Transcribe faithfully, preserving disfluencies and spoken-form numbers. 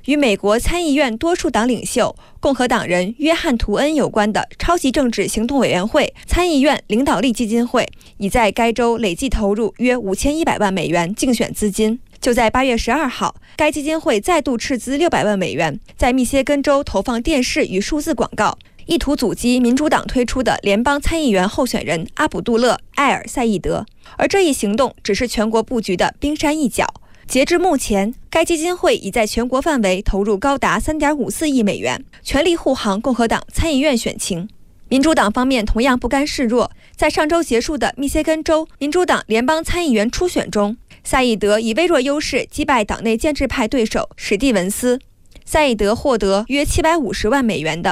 与美国参议院多数党领袖共和党人约翰·图恩有关的超级政治行动委员会参议院领导力基金会已在该州累计投入约五千一百万美元竞选资金。就在八月十二号，该基金会再度斥资六百万美元，在密歇根州投放电视与数字广告，意图阻击民主党推出的联邦参议员候选人阿卜杜勒·埃尔赛义德。而这一行动只是全国布局的冰山一角。截至目前，该基金会已在全国范围投入高达 三点五四亿美元，全力护航共和党参议院选情。民主党方面同样不甘示弱，在上周结束的密歇根州民主党联邦参议员初选中，赛义德以微弱优势击败党内建制派对手史蒂文斯。赛义德获得约七百五十万美元的